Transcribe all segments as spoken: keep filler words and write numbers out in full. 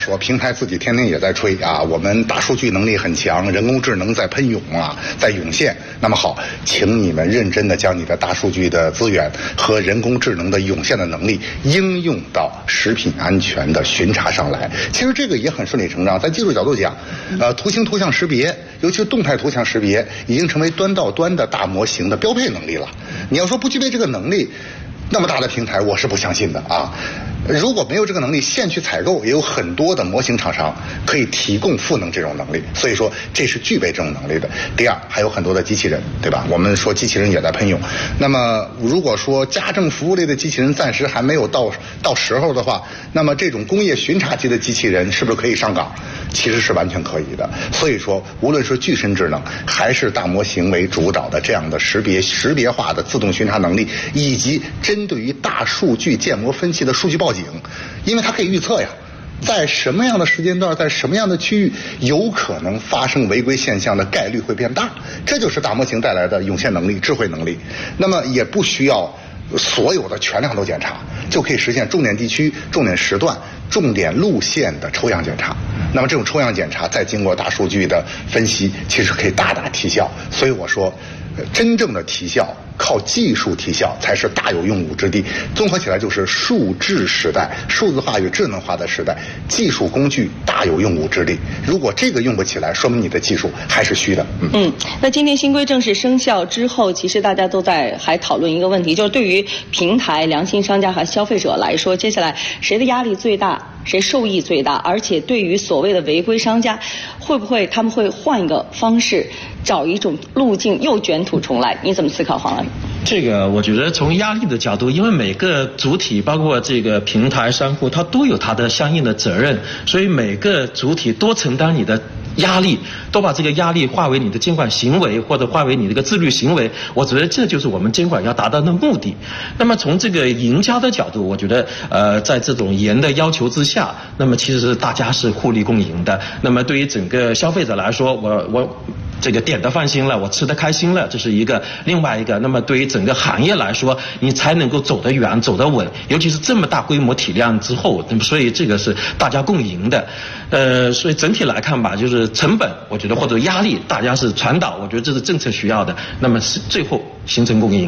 说平台自己天天也在吹啊，我们大数据能力很强，人工智能在喷涌啊，在涌现。那么好，请你们认真的将你的大数据的资源和人工智能的涌现的能力应用到食品安全的巡查上来。其实这个也很顺理成章，在技术角度讲，呃，图形图像识别，尤其是动态图像识别，已经成为端到端的大模型的标配能力了。你要说不具备这个能力，那么大的平台我是不相信的啊。如果没有这个能力，现去采购也有很多的模型厂商可以提供赋能这种能力，所以说这是具备这种能力的。第二，还有很多的机器人，对吧？我们说机器人也在喷涌。那么如果说家政服务类的机器人暂时还没有到到时候的话，那么这种工业巡查级的机器人是不是可以上岗？其实是完全可以的。所以说，无论是具身智能还是大模型为主导的这样的识别识别化的自动巡查能力，以及针对于大数据建模分析的数据报警，因为它可以预测呀，在什么样的时间段，在什么样的区域有可能发生违规现象的概率会变大，这就是大模型带来的涌现能力、智慧能力。那么也不需要所有的全量都检查，就可以实现重点地区、重点时段、重点路线的抽样检查。那么这种抽样检查再经过大数据的分析，其实可以大大提效。所以我说，真正的提效靠技术提效才是大有用武之地。综合起来就是数字时代、数字化与智能化的时代，技术工具大有用武之地。如果这个用不起来，说明你的技术还是虚的。嗯， 嗯那今天新规正式生效之后，其实大家都在还讨论一个问题，就是对于平台、良心商家和消费者来说，接下来谁的压力最大？谁受益最大？而且对于所谓的违规商家，会不会他们会换一个方式，找一种路径又卷土重来？你怎么思考，黄老师？ 这个我觉得从压力的角度，因为每个主体包括这个平台商户，它都有它的相应的责任，所以每个主体多承担你的压力，都把这个压力化为你的监管行为，或者化为你这个自律行为，我觉得这就是我们监管要达到的目的。那么从这个赢家的角度，我觉得呃在这种严的要求之下，那么其实大家是互利共赢的。那么对于整个消费者来说，我我这个点的放心了，我吃的开心了，这是一个；另外一个，那么对于整个行业来说，你才能够走得远、走得稳，尤其是这么大规模体量之后，那么所以这个是大家共赢的。呃，所以整体来看吧，就是成本，我觉得或者压力，大家是传导，我觉得这是政策需要的，那么是最后形成共赢。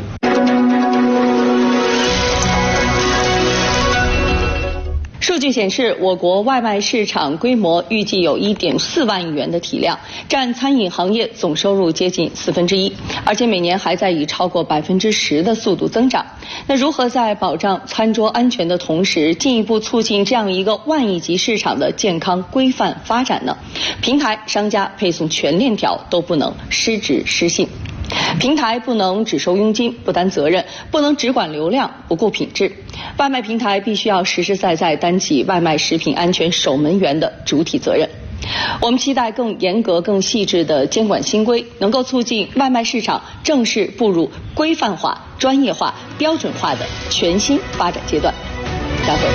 数据显示，我国外卖市场规模预计有 一点四万亿元的体量，占餐饮行业总收入接近四分之一，而且每年还在以超过百分之十的速度增长。那如何在保障餐桌安全的同时，进一步促进这样一个万亿级市场的健康规范发展呢？平台、商家配送全链条都不能失职失信。平台不能只收佣金不担责任，不能只管流量不顾品质。外卖平台必须要实实在在担起外卖食品安全守门员的主体责任。我们期待更严格、更细致的监管新规，能够促进外卖市场正式步入规范化、专业化、标准化的全新发展阶段。加油！